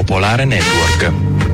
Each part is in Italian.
Popolare Network.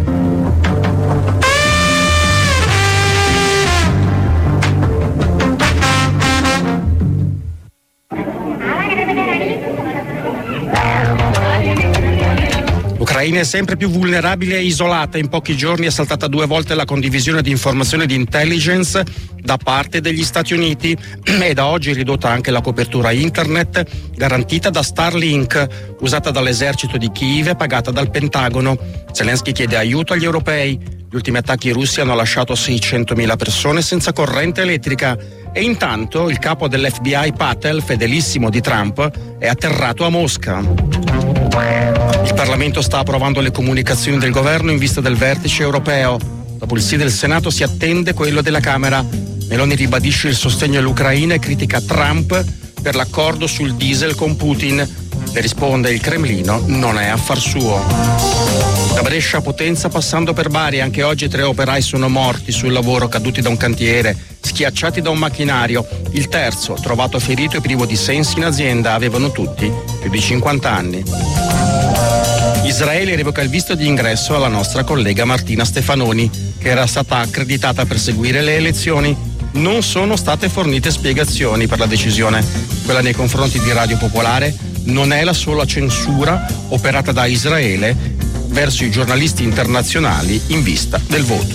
L'Ucraina è sempre più vulnerabile e isolata. In pochi giorni è saltata 2 volte la condivisione di informazioni di intelligence da parte degli Stati Uniti e da oggi è ridotta anche la copertura internet garantita da Starlink, usata dall'esercito di Kiev e pagata dal Pentagono. Zelensky chiede aiuto agli europei. Gli ultimi attacchi russi hanno lasciato 600.000 persone senza corrente elettrica e intanto il capo dell'FBI Patel, fedelissimo di Trump, è atterrato a Mosca. Il Parlamento sta approvando le comunicazioni del governo in vista del vertice europeo. Dopo il sì del Senato si attende quello della Camera. Meloni ribadisce il sostegno all'Ucraina e critica Trump per l'accordo sul diesel con Putin. Le risponde: il Cremlino non è affar suo. Da Brescia a Potenza passando per Bari, anche oggi 3 operai sono morti sul lavoro, caduti da un cantiere, schiacciati da un macchinario. Il terzo, trovato ferito e privo di sensi in azienda, avevano tutti più di 50 anni. Israele revoca il visto di ingresso alla nostra collega Martina Stefanoni, che era stata accreditata per seguire le elezioni. Non sono state fornite spiegazioni per la decisione. Quella nei confronti di Radio Popolare non è la sola censura operata da Israele verso i giornalisti internazionali in vista del voto.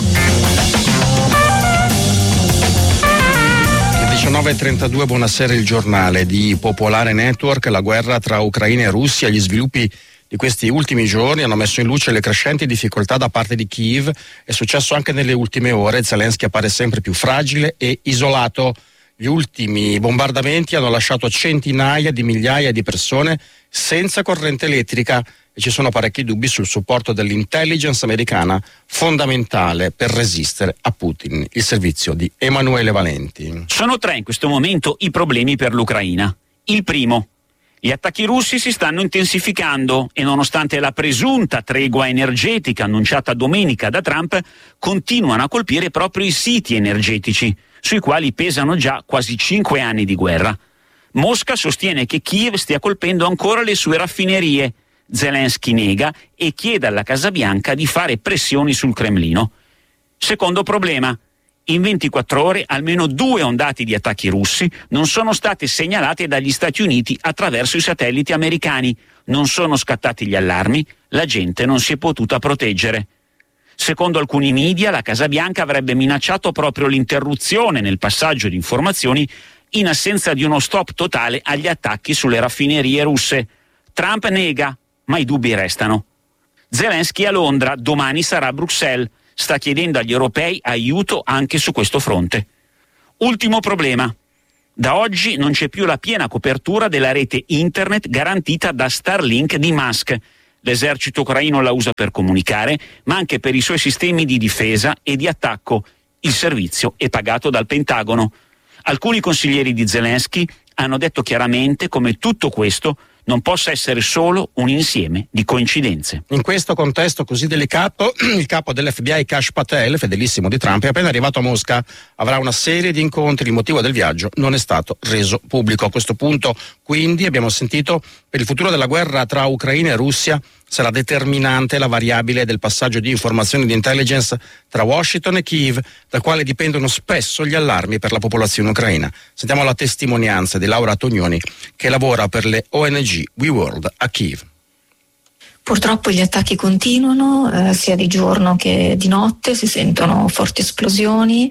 19:32, buonasera, il giornale di Popolare Network. La guerra tra Ucraina e Russia, gli sviluppi di questi ultimi giorni hanno messo in luce le crescenti difficoltà da parte di Kiev. È successo anche nelle ultime ore. Zelensky appare sempre più fragile e isolato. Gli ultimi bombardamenti hanno lasciato centinaia di migliaia di persone senza corrente elettrica e ci sono parecchi dubbi sul supporto dell'intelligence americana, fondamentale per resistere a Putin. Il servizio di Emanuele Valenti. Sono 3 in questo momento i problemi per l'Ucraina. Il primo: gli attacchi russi si stanno intensificando e nonostante la presunta tregua energetica annunciata domenica da Trump, continuano a colpire proprio i siti energetici, sui quali pesano già quasi 5 anni di guerra. Mosca sostiene che Kiev stia colpendo ancora le sue raffinerie. Zelensky nega e chiede alla Casa Bianca di fare pressioni sul Cremlino. Secondo problema: in 24 ore almeno 2 ondate di attacchi russi non sono state segnalate dagli Stati Uniti attraverso i satelliti americani. Non sono scattati gli allarmi, la gente non si è potuta proteggere. Secondo alcuni media, la Casa Bianca avrebbe minacciato proprio l'interruzione nel passaggio di informazioni in assenza di uno stop totale agli attacchi sulle raffinerie russe. Trump nega, ma i dubbi restano. Zelensky a Londra, domani sarà a Bruxelles. Sta chiedendo agli europei aiuto anche su questo fronte. Ultimo problema: da oggi non c'è più la piena copertura della rete internet garantita da Starlink di Musk. L'esercito ucraino la usa per comunicare, ma anche per i suoi sistemi di difesa e di attacco. Il servizio è pagato dal Pentagono. Alcuni consiglieri di Zelensky hanno detto chiaramente come tutto questo non possa essere solo un insieme di coincidenze. In questo contesto così delicato, il capo dell'FBI Kash Patel, fedelissimo di Trump, è appena arrivato a Mosca. Avrà una serie di incontri. Il motivo del viaggio non è stato reso pubblico. A questo punto, quindi, abbiamo sentito, per il futuro della guerra tra Ucraina e Russia sarà determinante la variabile del passaggio di informazioni di intelligence tra Washington e Kiev, dal quale dipendono spesso gli allarmi per la popolazione ucraina. Sentiamo la testimonianza di Laura Tognoni, che lavora per le ONG We World a Kiev. Purtroppo gli attacchi continuano, sia di giorno che di notte, si sentono forti esplosioni.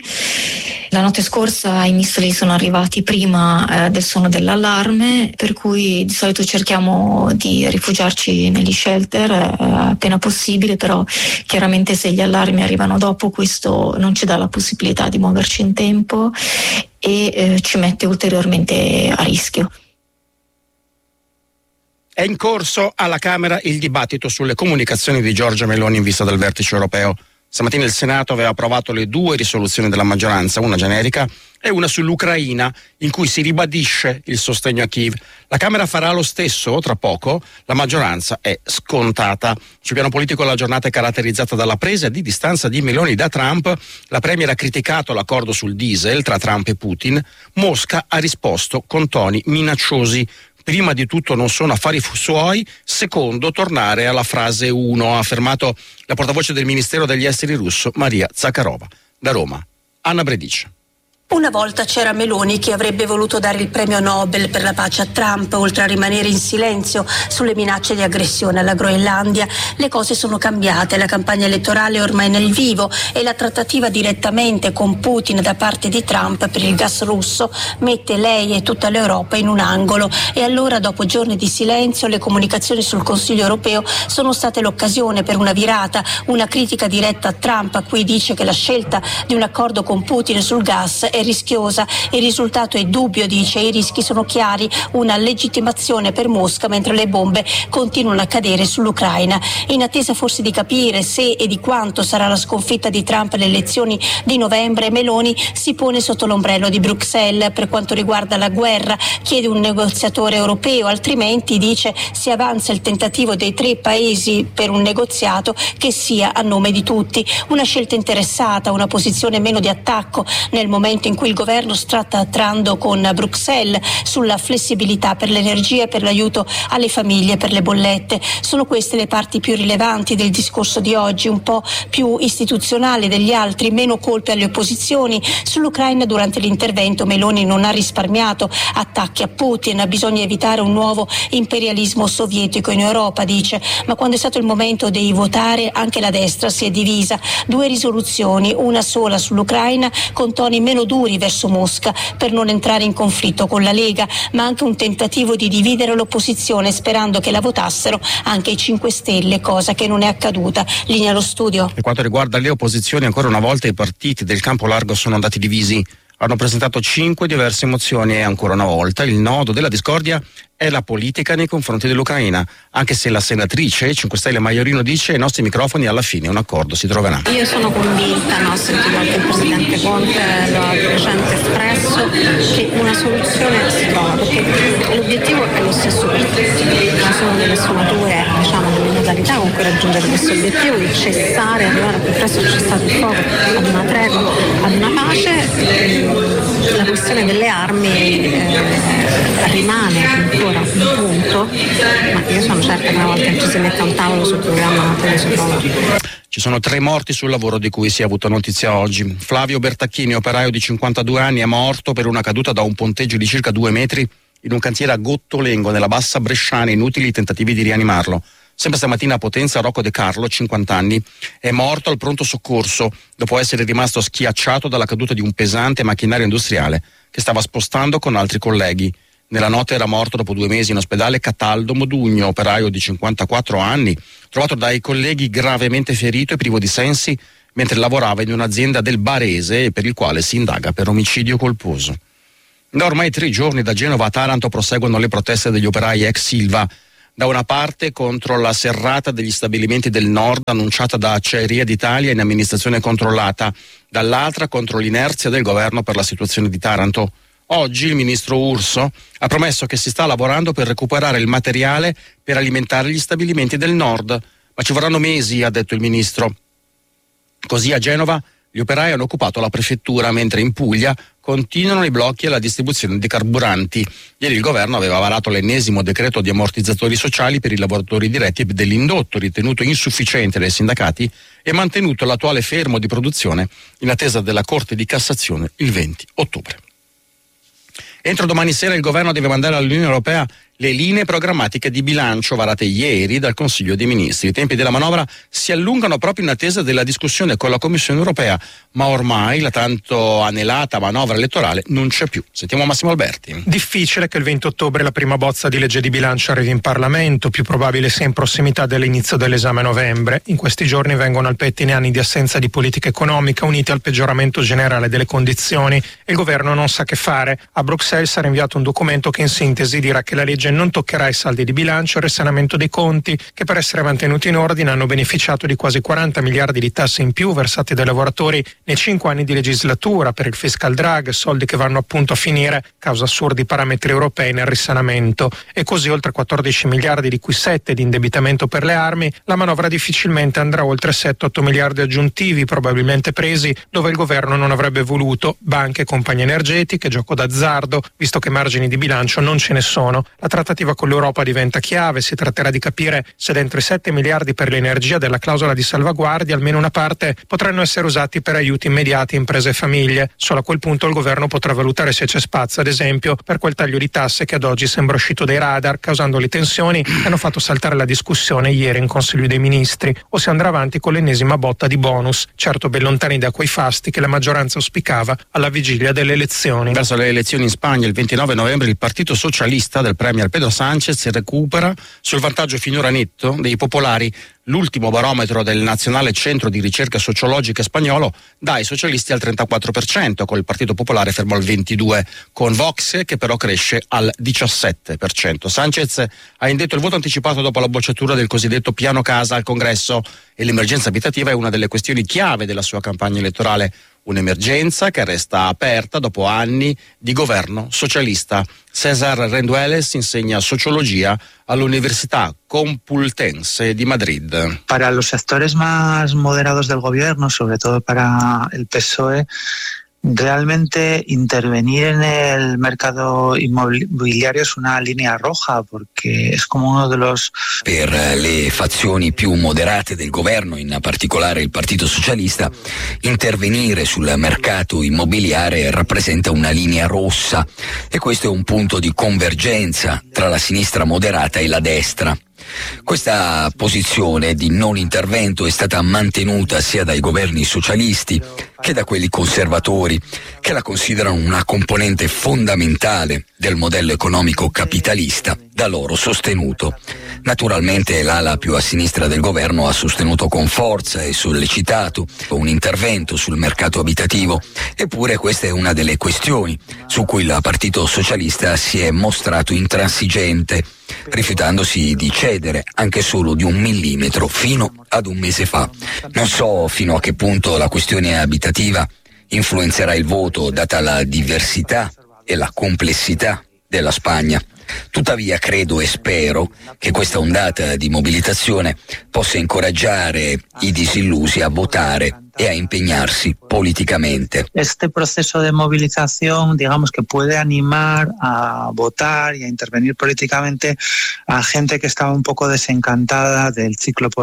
La notte scorsa i missili sono arrivati prima del suono dell'allarme, per cui di solito cerchiamo di rifugiarci negli shelter appena possibile, però chiaramente se gli allarmi arrivano dopo questo non ci dà la possibilità di muoverci in tempo e ci mette ulteriormente a rischio. È in corso alla Camera il dibattito sulle comunicazioni di Giorgia Meloni in vista del vertice europeo. Stamattina il Senato aveva approvato le 2 risoluzioni della maggioranza, una generica e una sull'Ucraina, in cui si ribadisce il sostegno a Kiev. La Camera farà lo stesso tra poco, la maggioranza è scontata. Sul piano politico la giornata è caratterizzata dalla presa di distanza di Meloni da Trump. La premier ha criticato l'accordo sul diesel tra Trump e Putin. Mosca ha risposto con toni minacciosi. prima di tutto non sono affari suoi, secondo tornare alla frase 1, ha affermato la portavoce del Ministero degli Esteri russo Maria Zakharova. Da Roma, Anna Bredice. Una volta c'era Meloni che avrebbe voluto dare il premio Nobel per la pace a Trump, oltre a rimanere in silenzio sulle minacce di aggressione alla Groenlandia. Le cose sono cambiate, la campagna elettorale è ormai nel vivo e la trattativa direttamente con Putin da parte di Trump per il gas russo mette lei e tutta l'Europa in un angolo. E allora, dopo giorni di silenzio, le comunicazioni sul Consiglio europeo sono state l'occasione per una virata, una critica diretta a Trump, a cui dice che la scelta di un accordo con Putin sul gas è rischiosa. Il risultato è dubbio, dice, i rischi sono chiari, una legittimazione per Mosca mentre le bombe continuano a cadere sull'Ucraina. In attesa forse di capire se e di quanto sarà la sconfitta di Trump alle elezioni di novembre, Meloni si pone sotto l'ombrello di Bruxelles. Per quanto riguarda la guerra, chiede un negoziatore europeo, altrimenti, dice, si avanza il tentativo dei 3 paesi per un negoziato che sia a nome di tutti. Una scelta interessata, una posizione meno di attacco nel momento in cui il governo sta trattando con Bruxelles sulla flessibilità per l'energia e per l'aiuto alle famiglie per le bollette. Sono queste le parti più rilevanti del discorso di oggi, un po' più istituzionale degli altri, meno colpe alle opposizioni. Sull'Ucraina, durante l'intervento, Meloni non ha risparmiato attacchi a Putin. Bisogna evitare un nuovo imperialismo sovietico in Europa, dice, ma quando è stato il momento di votare anche la destra si è divisa. 2 risoluzioni, una sola sull'Ucraina con toni meno duri verso Mosca per non entrare in conflitto con la Lega, ma anche un tentativo di dividere l'opposizione sperando che la votassero anche i 5 Stelle, cosa che non è accaduta. Linea allo studio. Per quanto riguarda le opposizioni, ancora una volta i partiti del campo largo sono andati divisi. Hanno presentato 5 diverse mozioni e ancora una volta il nodo della discordia è la politica nei confronti dell'Ucraina, anche se la senatrice 5 Stelle Maiorino dice ai nostri microfoni alla fine un accordo si troverà. Io sono convinta, ho sentito anche il Presidente Conte lo ha di recente espresso, che una soluzione si trova, perché l'obiettivo è lo stesso per tutti, non sono delle sfumature, delle modalità con cui raggiungere questo obiettivo di cessare, arrivare al più presto al cessate il fuoco, ad una tregua, ad una pace. La questione delle armi rimane ancora un punto, ma io sono certa che una volta che ci si metta un tavolo sul programma quello si trova. Ci sono 3 morti sul lavoro di cui si è avuta notizia oggi. Flavio Bertacchini, operaio di 52 anni, è morto per una caduta da un ponteggio di circa 2 metri in un cantiere a Gottolengo, nella Bassa Bresciana, inutili tentativi di rianimarlo. Sempre stamattina a Potenza, Rocco De Carlo, 50 anni, è morto al pronto soccorso dopo essere rimasto schiacciato dalla caduta di un pesante macchinario industriale che stava spostando con altri colleghi. Nella notte era morto dopo 2 mesi in ospedale Cataldo Modugno, operaio di 54 anni, trovato dai colleghi gravemente ferito e privo di sensi mentre lavorava in un'azienda del Barese per il quale si indaga per omicidio colposo. Da ormai 3 giorni da Genova a Taranto proseguono le proteste degli operai ex Ilva. Da una parte contro la serrata degli stabilimenti del nord annunciata da Acciaierie d'Italia in amministrazione controllata, dall'altra contro l'inerzia del governo per la situazione di Taranto. Oggi il ministro Urso ha promesso che si sta lavorando per recuperare il materiale per alimentare gli stabilimenti del nord, ma ci vorranno mesi, ha detto il ministro. Così a Genova gli operai hanno occupato la prefettura, mentre in Puglia continuano i blocchi alla distribuzione di carburanti. Ieri il governo aveva varato l'ennesimo decreto di ammortizzatori sociali per i lavoratori diretti dell'indotto, ritenuto insufficiente dai sindacati, e mantenuto l'attuale fermo di produzione in attesa della Corte di Cassazione il 20 ottobre. Entro domani sera il governo deve mandare all'Unione Europea le linee programmatiche di bilancio varate ieri dal Consiglio dei Ministri. I tempi della manovra si allungano proprio in attesa della discussione con la Commissione Europea, ma ormai la tanto anelata manovra elettorale non c'è più. Sentiamo Massimo Alberti. Difficile che il 20 ottobre la prima bozza di legge di bilancio arrivi in Parlamento, più probabile sia in prossimità dell'inizio dell'esame a novembre. In questi giorni vengono al pettine anni di assenza di politica economica uniti al peggioramento generale delle condizioni e il governo non sa che fare. A Bruxelles sarà inviato un documento che in sintesi dirà che la legge non toccherà i saldi di bilancio e il risanamento dei conti, che per essere mantenuti in ordine hanno beneficiato di quasi 40 miliardi di tasse in più versate dai lavoratori nei 5 anni di legislatura per il fiscal drag, soldi che vanno appunto a finire, causa assurdi parametri europei, nel risanamento. E così oltre 14 miliardi, di cui 7 di indebitamento per le armi, la manovra difficilmente andrà oltre 7-8 miliardi aggiuntivi, probabilmente presi dove il governo non avrebbe voluto: banche, compagnie energetiche, gioco d'azzardo, visto che margini di bilancio non ce ne sono. La trattativa con l'Europa diventa chiave. Si tratterà di capire se dentro i 7 miliardi per l'energia della clausola di salvaguardia almeno una parte potranno essere usati per aiuti immediati a imprese e famiglie. Solo a quel punto il governo potrà valutare se c'è spazio, ad esempio, per quel taglio di tasse che ad oggi sembra uscito dai radar, causando le tensioni che hanno fatto saltare la discussione ieri in Consiglio dei Ministri, o si andrà avanti con l'ennesima botta di bonus, certo ben lontani da quei fasti che la maggioranza auspicava alla vigilia delle elezioni. Verso le elezioni in Spagna il 29 novembre il Partito Socialista del premier Pedro Sánchez recupera sul vantaggio finora netto dei popolari. L'ultimo barometro del Nazionale Centro di Ricerca Sociologica spagnolo dà i socialisti al 34%, con il Partito Popolare fermo al 22%, con Vox che però cresce al 17%. Sánchez ha indetto il voto anticipato dopo la bocciatura del cosiddetto piano casa al Congresso e l'emergenza abitativa è una delle questioni chiave della sua campagna elettorale. Un'emergenza che resta aperta dopo anni di governo socialista. César Rendueles insegna sociologia all'Università Complutense di Madrid. Para los sectores más moderados del gobierno, sobre todo para el PSOE, realmente intervenir en el mercado inmobiliario es una línea roja porque es como uno de los... Per le fazioni più moderate del governo, in particolare il Partito Socialista, intervenire sul mercato immobiliare rappresenta una linea rossa e questo è un punto di convergenza tra la sinistra moderata e la destra. Questa posizione di non intervento è stata mantenuta sia dai governi socialisti che da quelli conservatori, che la considerano una componente fondamentale del modello economico capitalista da loro sostenuto. Naturalmente l'ala più a sinistra del governo ha sostenuto con forza e sollecitato un intervento sul mercato abitativo, eppure questa è una delle questioni su cui il Partito Socialista si è mostrato intransigente, rifiutandosi di cedere anche solo di 1 millimetro fino ad un mese fa. Non so fino a che punto la questione abitativa influenzerà il voto, data la diversità e la complessità della Spagna. Tuttavia credo e spero che questa ondata di mobilitazione possa incoraggiare i disillusi a votare e a impegnarsi políticamente. Este proceso de movilización, digamos que puede animar a votar y a intervenir políticamente a gente que estaba un poco desencantada del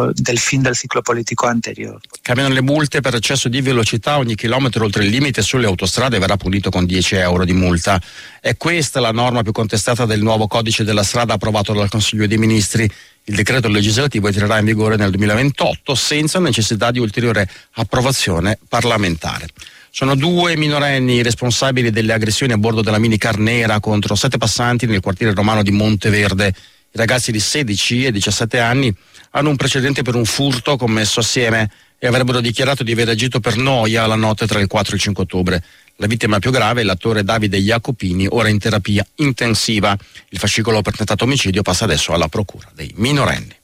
fin del ciclo politico anterior. Cambiano le multe per eccesso di velocità, ogni chilometro oltre il limite sulle autostrade verrà punito con 10 euro di multa. È questa la norma più contestata del nuovo codice della strada approvato dal Consiglio dei Ministri. Il decreto legislativo entrerà in vigore nel 2028 senza necessità di ulteriore approvazione parlamentare. Sono 2 minorenni responsabili delle aggressioni a bordo della minicar nera contro 7 passanti nel quartiere romano di Monteverde. I ragazzi di 16 e 17 anni hanno un precedente per un furto commesso assieme e avrebbero dichiarato di aver agito per noia la notte tra il 4 e il 5 ottobre. La vittima più grave è l'attore Davide Jacopini, ora in terapia intensiva. Il fascicolo per tentato omicidio passa adesso alla procura dei minorenni.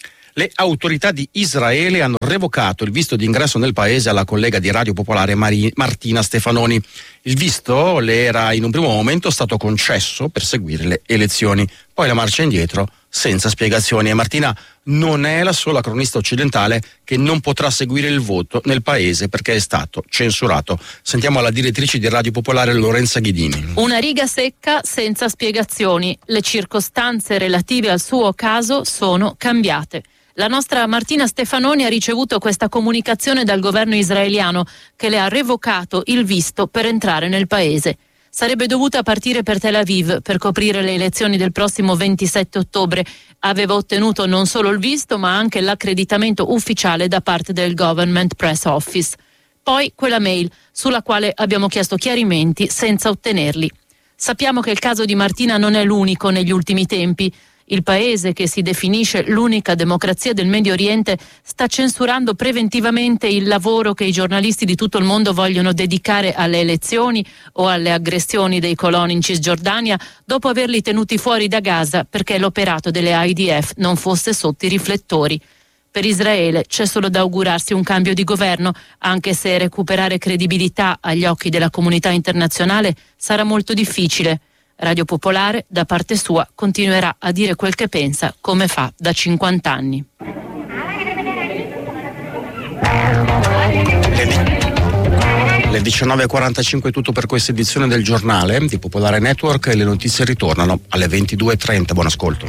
Le autorità di Israele hanno revocato il visto di ingresso nel paese alla collega di Radio Popolare Martina Stefanoni. Il visto le era in un primo momento stato concesso per seguire le elezioni, poi la marcia indietro senza spiegazioni. E Martina non è la sola cronista occidentale che non potrà seguire il voto nel paese perché è stato censurato. Sentiamo la direttrice di Radio Popolare Lorenza Ghidini. Una riga secca senza spiegazioni. Le circostanze relative al suo caso sono cambiate. La nostra Martina Stefanoni ha ricevuto questa comunicazione dal governo israeliano che le ha revocato il visto per entrare nel paese. Sarebbe dovuta partire per Tel Aviv per coprire le elezioni del prossimo 27 ottobre. Aveva ottenuto non solo il visto ma anche l'accreditamento ufficiale da parte del Government Press Office. Poi quella mail sulla quale abbiamo chiesto chiarimenti senza ottenerli. Sappiamo che il caso di Martina non è l'unico negli ultimi tempi. Il paese, che si definisce l'unica democrazia del Medio Oriente, sta censurando preventivamente il lavoro che i giornalisti di tutto il mondo vogliono dedicare alle elezioni o alle aggressioni dei coloni in Cisgiordania dopo averli tenuti fuori da Gaza perché l'operato delle IDF non fosse sotto i riflettori. Per Israele c'è solo da augurarsi un cambio di governo, anche se recuperare credibilità agli occhi della comunità internazionale sarà molto difficile. Radio Popolare, da parte sua, continuerà a dire quel che pensa, come fa da 50 anni. Le Alle 19.45 è tutto per questa edizione del giornale di Popolare Network e le notizie ritornano alle 22.30. Buon ascolto.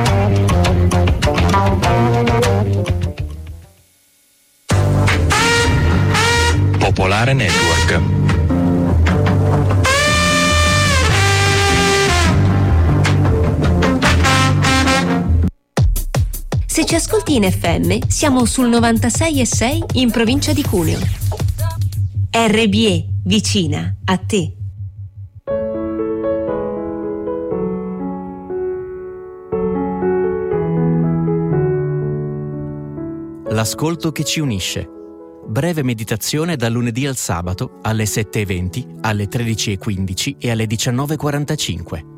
Popolare Network. Se ci ascolti in FM, siamo sul 96.6 in provincia di Cuneo. RBE, vicina a te. L'ascolto che ci unisce. Breve meditazione dal lunedì al sabato alle 7.20, alle 13.15 e alle 19.45.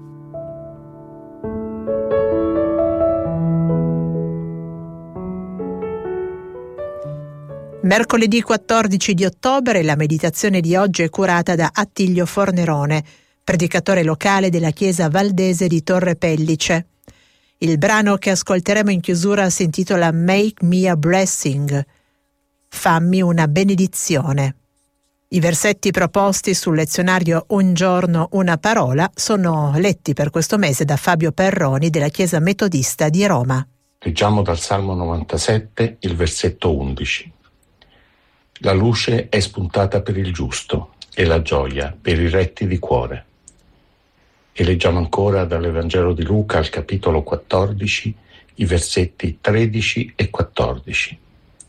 Mercoledì 14 di ottobre la meditazione di oggi è curata da Attilio Fornerone, predicatore locale della chiesa valdese di Torre Pellice. Il brano che ascolteremo in chiusura si intitola Make Me a Blessing, fammi una benedizione. I versetti proposti sul lezionario Un giorno una parola sono letti per questo mese da Fabio Perroni della Chiesa Metodista di Roma. Leggiamo dal Salmo 97 il versetto 11. La luce è spuntata per il giusto e la gioia per i retti di cuore. E leggiamo ancora dall'Evangelo di Luca al capitolo 14 i versetti 13 e 14.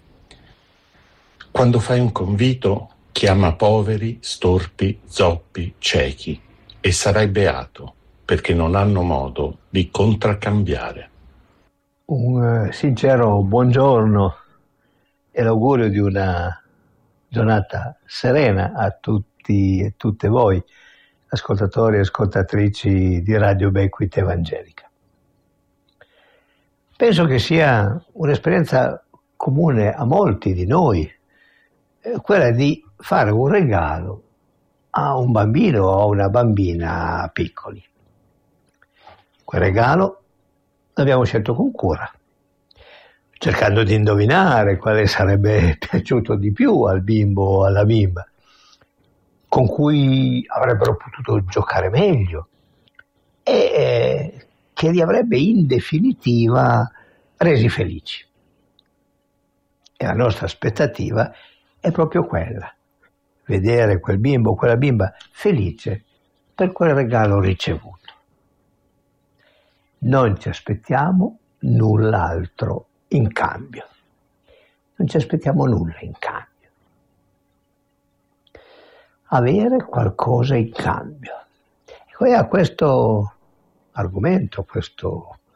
Quando fai un convito, chiama poveri, storpi, zoppi, ciechi e sarai beato, perché non hanno modo di contraccambiare. Un sincero buongiorno e l'augurio di una giornata serena a tutti e tutte voi, ascoltatori e ascoltatrici di Radio Bequit Evangelica. Penso che sia un'esperienza comune a molti di noi, quella di fare un regalo a un bambino o a una bambina piccoli. Quel regalo l'abbiamo scelto con cura, cercando di indovinare quale sarebbe piaciuto di più al bimbo o alla bimba, con cui avrebbero potuto giocare meglio e che li avrebbe in definitiva resi felici. E la nostra aspettativa è proprio quella, vedere quel bimbo o quella bimba felice per quel regalo ricevuto. Non ci aspettiamo null'altro in cambio. Non ci aspettiamo nulla in cambio. Avere qualcosa in cambio. Ecco, è a questo argomento, questa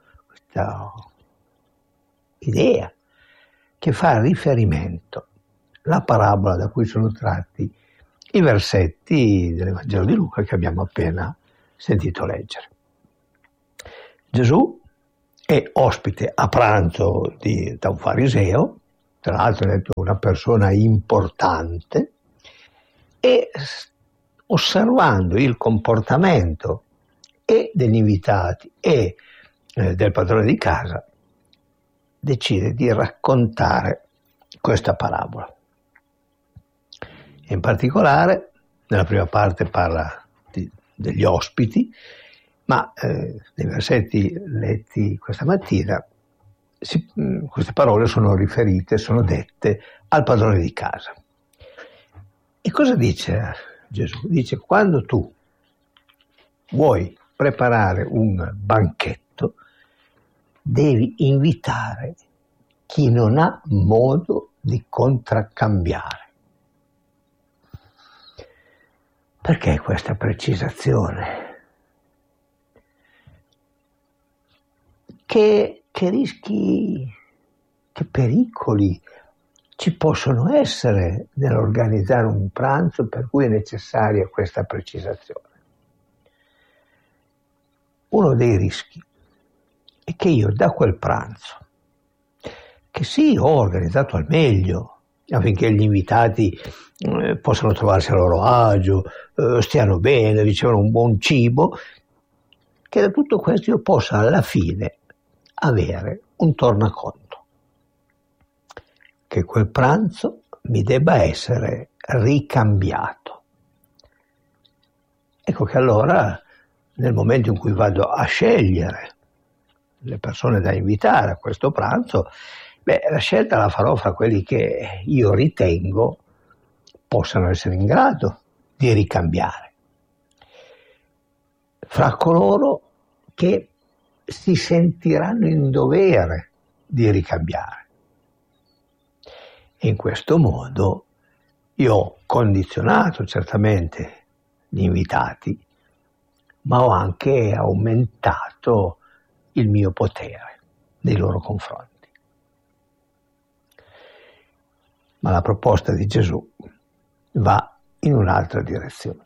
idea che fa riferimento la parabola da cui sono tratti i versetti dell'Evangelo di Luca che abbiamo appena sentito leggere. Gesù è ospite a pranzo da un fariseo, tra l'altro è una persona importante, e osservando il comportamento e degli invitati e del padrone di casa, decide di raccontare questa parabola. In particolare, nella prima parte parla degli ospiti, ma nei versetti letti questa mattina queste parole sono riferite, sono dette al padrone di casa. E cosa dice Gesù? Dice: quando tu vuoi preparare un banchetto, devi invitare chi non ha modo di contraccambiare. Perché questa precisazione? Che rischi, che pericoli ci possono essere nell'organizzare un pranzo per cui è necessaria questa precisazione? Uno dei rischi è che io da quel pranzo, che sì, ho organizzato al meglio affinché gli invitati possano trovarsi a loro agio, stiano bene, ricevano un buon cibo, che da tutto questo io possa alla fine avere un tornaconto, che quel pranzo mi debba essere ricambiato. Ecco che allora, nel momento in cui vado a scegliere le persone da invitare a questo pranzo, la scelta la farò fra quelli che io ritengo possano essere in grado di ricambiare, fra coloro che si sentiranno in dovere di ricambiare. E in questo modo io ho condizionato certamente gli invitati, ma ho anche aumentato il mio potere nei loro confronti. Ma la proposta di Gesù va in un'altra direzione.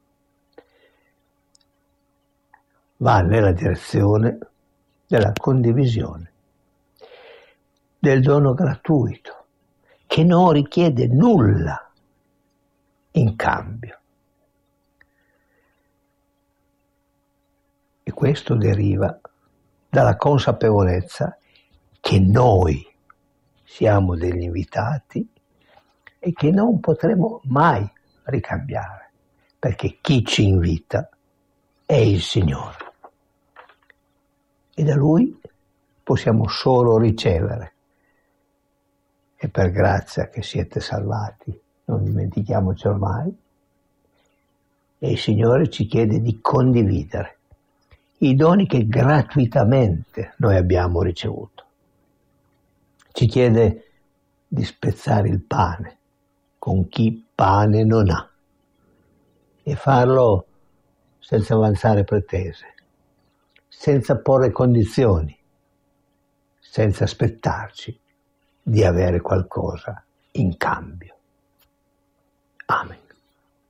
Va nella direzione della condivisione, del dono gratuito, che non richiede nulla in cambio. E questo deriva dalla consapevolezza che noi siamo degli invitati e che non potremo mai ricambiare, perché chi ci invita è il Signore. E da Lui possiamo solo ricevere. E per grazia che siete salvati, non dimentichiamocelo mai. E il Signore ci chiede di condividere i doni che gratuitamente noi abbiamo ricevuto. Ci chiede di spezzare il pane con chi pane non ha e farlo senza avanzare pretese, senza porre condizioni, senza aspettarci di avere qualcosa in cambio. Amen.